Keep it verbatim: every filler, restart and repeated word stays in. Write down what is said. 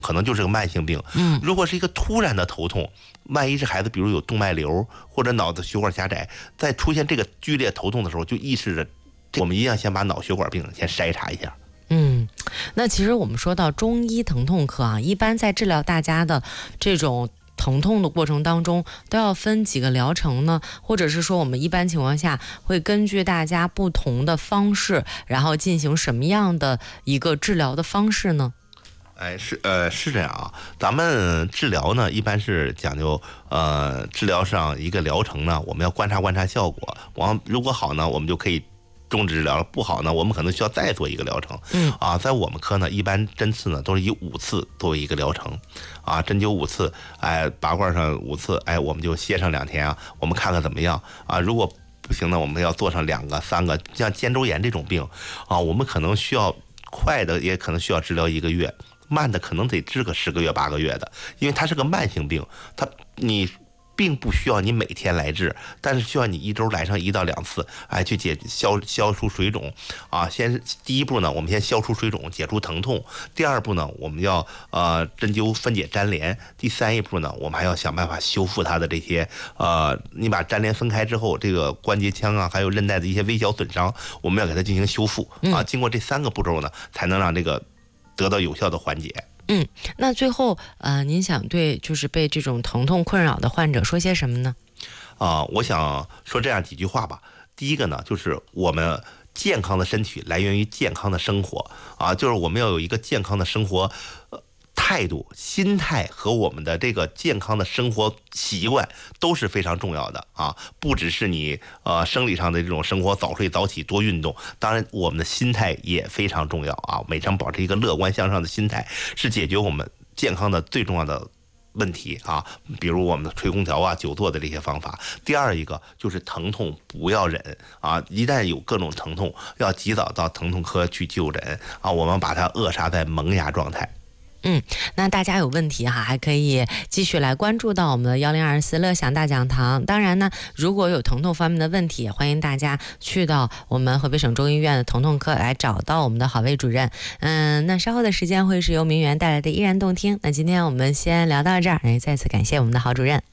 可能就是个慢性病。 嗯， 如果是一个突然的头痛，万一这孩子比如有动脉瘤或者脑子血管狭窄，在出现这个剧烈头痛的时候，就预示着我们一定要先把脑血管病先筛查一下。 嗯，那其实我们说到中医疼痛科啊，一般在治疗大家的这种疼痛的过程当中，都要分几个疗程呢？或者是说我们一般情况下会根据大家不同的方式，然后进行什么样的一个治疗的方式呢？ 哎，是呃是这样啊，咱们治疗呢一般是讲究呃治疗上一个疗程呢，我们要观察观察效果，完如果好呢，我们就可以终止治疗了，不好呢，我们可能需要再做一个疗程。 嗯啊，在我们科呢，一般针刺呢都是以五次作为一个疗程，啊，针灸五次，哎，拔罐上五次，哎，我们就歇上两天啊，我们看看怎么样啊？如果不行呢，我们要做上两个、三个，像肩周炎这种病啊，我们可能需要快的，也可能需要治疗一个月，慢的可能得治个十个月、八个月的，因为它是个慢性病，它你。并不需要你每天来治，但是需要你一周来上一到两次，哎，去解消消除水肿啊。先第一步呢，我们先消除水肿，解除疼痛；第二步呢，我们要呃针灸分解粘连；第三一步呢，我们还要想办法修复它的这些呃，你把粘连分开之后，这个关节腔啊，还有韧带的一些微小损伤，我们要给它进行修复啊。经过这三个步骤呢，才能让这个得到有效的缓解。 嗯，那最后呃，您想对就是被这种疼痛困扰的患者说些什么呢？ 啊、呃，我想说这样几句话吧。第一个呢，就是我们健康的身体来源于健康的生活啊，就是我们要有一个健康的生活呃态度、心态和我们的这个健康的生活习惯都是非常重要的啊！不只是你呃生理上的这种生活，早睡早起多运动，当然我们的心态也非常重要啊！每天保持一个乐观向上的心态，是解决我们健康的最重要的问题啊！比如我们的吹空调啊、久坐的这些方法。第二一个就是疼痛不要忍啊！一旦有各种疼痛，要及早到疼痛科去就诊啊！我们把它扼杀在萌芽状态。 嗯，那大家有问题哈，还可以继续来关注到我们的幺零二四乐享大讲堂。当然呢，如果有疼痛方面的问题，也欢迎大家去到我们河北省中医院的疼痛科来找到我们的郝魏主任。嗯，那稍后的时间会是由明媛带来的依然动听。那今天我们先聊到这儿，也再次感谢我们的郝主任。